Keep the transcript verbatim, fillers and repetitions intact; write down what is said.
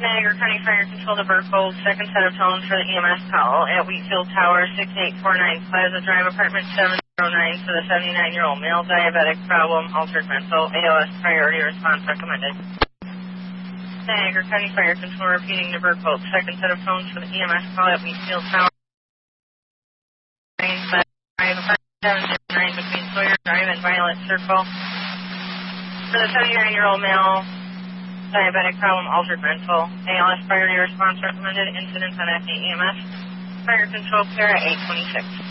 Niagara County Fire Control to Berthold, second set of tones for the E M S call at Wheatfield Tower, six eight four nine Plaza Drive, apartment seven oh nine for the seventy-nine-year-old male, diabetic, problem, altered mental, A L S priority response recommended. Niagara County Fire Control repeating to Berthold, second set of tones for the E M S call at Wheatfield Tower, Drive, apartment seven oh nine between Sawyer Drive and Violet Circle for the seventy-nine-year-old male, diabetic, problem, altered mental, A L S priority response recommended, incidents on F A E M S, fire control care at eight twenty-six.